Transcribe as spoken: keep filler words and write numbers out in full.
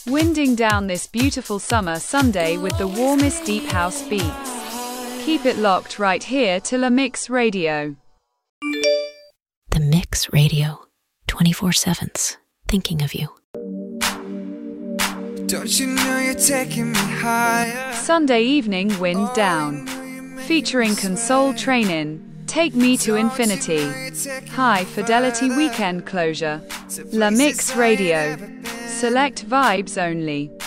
Winding down this beautiful summer Sunday with the warmest deep house beats. Keep it locked right here to La Mix Radio. The Mix Radio, twenty-four sevens, thinking of you. Don't you know you're taking me higher? Sunday evening Wind Down. Featuring Console Trainin', Take Me to Infinity. High Fidelity Weekend Closure. La Mix Radio. Select vibes only.